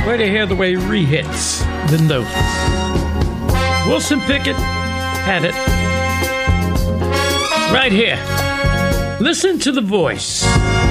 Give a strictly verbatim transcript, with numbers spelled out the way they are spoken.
Way to hear the way he re-hits the notes. Wilson Pickett had it right here. Listen to the voice.